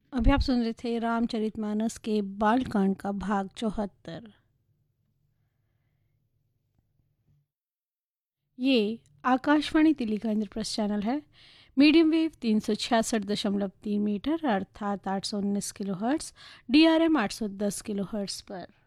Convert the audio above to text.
अभी आप सुन रहे थे रामचरितमानस के बालकांड का भाग 74। ये आकाशवाणी दिल्ली का इंद्रप्रस्थ चैनल है। मीडियम वेव 366.3 मीटर अर्थात 819 kilo hertz, DRM 810 kilo hertz पर।